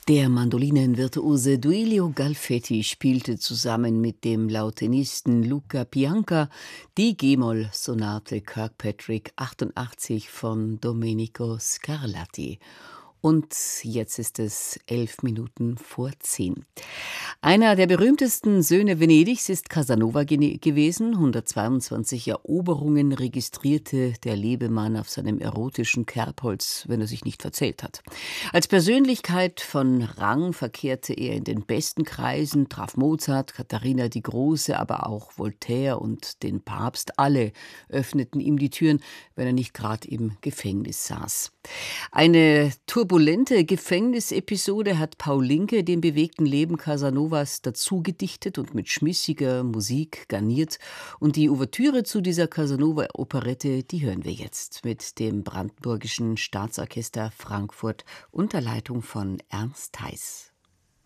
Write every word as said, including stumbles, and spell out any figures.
Der Mandolinenvirtuose Duilio Galfetti spielte zusammen mit dem Lautenisten Luca Pianca die G-Moll-Sonate Kirkpatrick achtundachtzig von Domenico Scarlatti. Und jetzt ist es elf Minuten vor zehn. Einer der berühmtesten Söhne Venedigs ist Casanova gene- gewesen. hundertzweiundzwanzig Eroberungen registrierte der Lebemann auf seinem erotischen Kerbholz, wenn er sich nicht verzählt hat. Als Persönlichkeit von Rang verkehrte er in den besten Kreisen, traf Mozart, Katharina die Große, aber auch Voltaire und den Papst. Alle öffneten ihm die Türen, wenn er nicht gerade im Gefängnis saß. Eine turbulente Gefängnisepisode hat Paul Linke dem bewegten Leben Casanovas dazugedichtet und mit schmissiger Musik garniert. Und die Ouvertüre zu dieser Casanova-Operette, die hören wir jetzt mit dem Brandenburgischen Staatsorchester Frankfurt unter Leitung von Ernst Heiß.